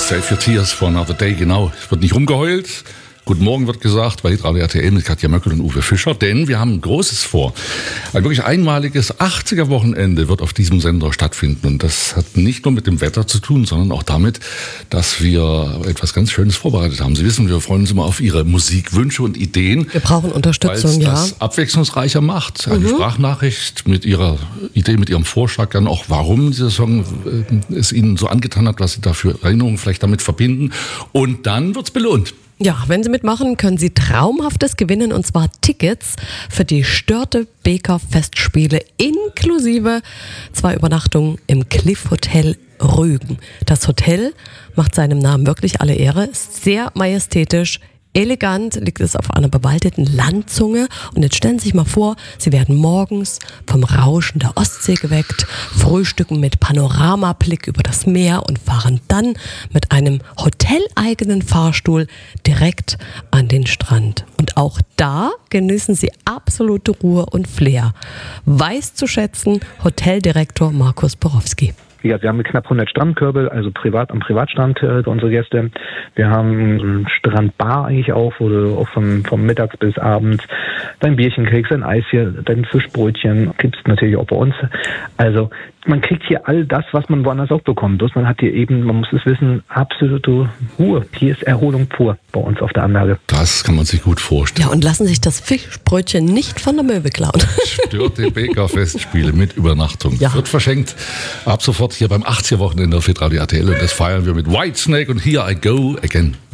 Save Your Tears for Another Day, genau. Es wird nicht rumgeheult. Guten Morgen wird gesagt bei Radio RTL mit Katja Möckel und Uwe Fischer, denn wir haben ein Großes vor. Ein wirklich einmaliges 80er-Wochenende wird auf diesem Sender stattfinden und das hat nicht nur mit dem Wetter zu tun, sondern auch damit, dass wir etwas ganz Schönes vorbereitet haben. Sie wissen, wir freuen uns immer auf Ihre Musikwünsche und Ideen. Wir brauchen Unterstützung, weil es das abwechslungsreicher macht. Eine Sprachnachricht mit Ihrer Idee, mit Ihrem Vorschlag dann auch, warum dieser Song es Ihnen so angetan hat, was Sie da für Erinnerungen vielleicht damit verbinden. Und dann wird's belohnt. Ja, wenn Sie mitmachen, können Sie Traumhaftes gewinnen, und zwar Tickets für die Störte Beker Festspiele inklusive 2 Übernachtungen im Cliff Hotel Rügen. Das Hotel macht seinem Namen wirklich alle Ehre, ist sehr majestätisch, elegant, liegt es auf einer bewaldeten Landzunge. Und jetzt stellen Sie sich mal vor, Sie werden morgens vom Rauschen der Ostsee geweckt, frühstücken mit Panoramablick über das Meer und fahren dann mit einem hoteleigenen Fahrstuhl direkt an den Strand. Und auch da genießen Sie absolute Ruhe und Flair. Weiß zu schätzen Hoteldirektor Markus Borowski. Ja, wir haben knapp 100 Strandkörbe, also am Privatstrand für unsere Gäste. Wir haben so eine Strandbar eigentlich auch, wo du auch vom Mittags bis abends dein Bierchen kriegst, dein Eis hier, dein Fischbrötchen gibt's natürlich auch bei uns. Also man kriegt hier all das, was man woanders auch bekommt. Bloß man hat hier eben, man muss es wissen, absolute Ruhe. Hier ist Erholung pur bei uns auf der Anlage. Das kann man sich gut vorstellen. Ja, und lassen sich das Fischbrötchen nicht von der Möwe klauen. Störte Beker Festspiele mit Übernachtung. Ja. Wird verschenkt ab sofort hier beim 80er-Wochenende auf Radio RTL und das feiern wir mit Whitesnake und Here I Go Again.